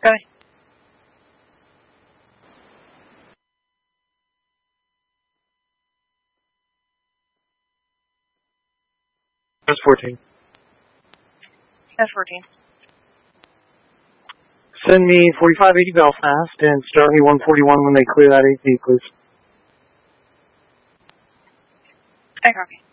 Go ahead. S14. S14. Send me 4580 Belfast and start me 141 when they clear that 8B, please. I copy.